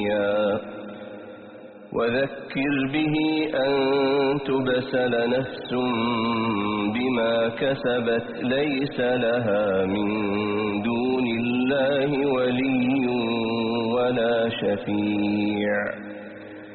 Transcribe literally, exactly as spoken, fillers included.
وذكر به أن تبسل نفس بما كسبت ليس لها من دون الله ولي ولا شفيع